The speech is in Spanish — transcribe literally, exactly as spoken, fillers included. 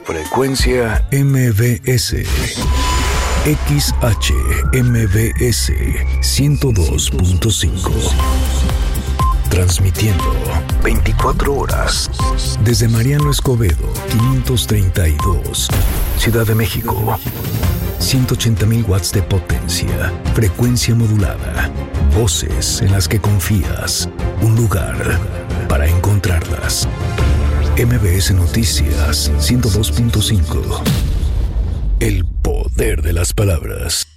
Frecuencia M B S. X H M B S ciento dos punto cinco. Transmitiendo veinticuatro horas desde Mariano Escobedo, quinientos treinta y dos, Ciudad de México. ciento ochenta mil watts de potencia, frecuencia modulada, voces en las que confías, un lugar para encontrarlas. M B S Noticias ciento dos punto cinco. El poder de las palabras.